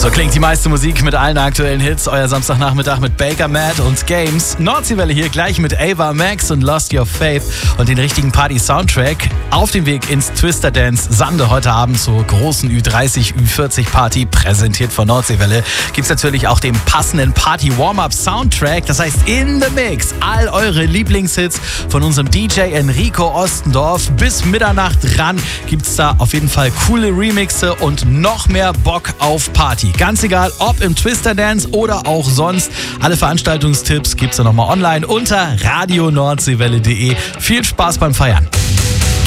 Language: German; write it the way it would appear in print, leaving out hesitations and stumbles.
So klingt die meiste Musik mit allen aktuellen Hits. Euer Samstagnachmittag mit Baker, Matt und Games. Nordseewelle hier gleich mit Ava Max und Lost Your Faith und den richtigen Party-Soundtrack. Auf dem Weg ins Twister Dance Sande heute Abend zur großen Ü30, Ü40 Party, präsentiert von Nordseewelle. Gibt's natürlich auch den passenden Party-Warm-Up-Soundtrack. Das heißt, in the Mix all eure Lieblingshits von unserem DJ Enrico Ostendorf. Bis Mitternacht ran gibt's da auf jeden Fall coole Remixe und noch mehr Bock auf Party. Ganz egal, ob im Twister Dance oder auch sonst. Alle Veranstaltungstipps gibt's da nochmal online unter radionordseewelle.de. Viel Spaß beim Feiern.